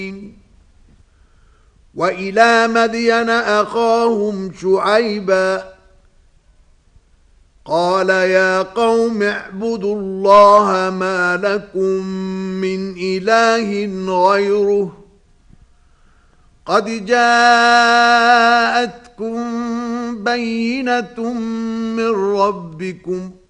وإلى مدين أخاهم شعيبا قال يا قوم اعبدوا الله ما لكم من إله غيره قد جاءتكم بينة من ربكم